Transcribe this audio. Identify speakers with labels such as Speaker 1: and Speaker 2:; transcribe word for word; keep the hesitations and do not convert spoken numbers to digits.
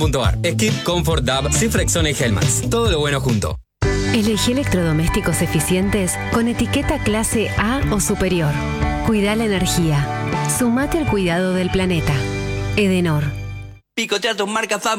Speaker 1: Skip, Comfort, Dove, Cifrexona y Hellmann's. Todo lo bueno junto.
Speaker 2: Elegí electrodomésticos eficientes con etiqueta clase A o superior. Cuida la energía. Sumate al cuidado del planeta. Edenor.
Speaker 3: Picotea tus marcas fav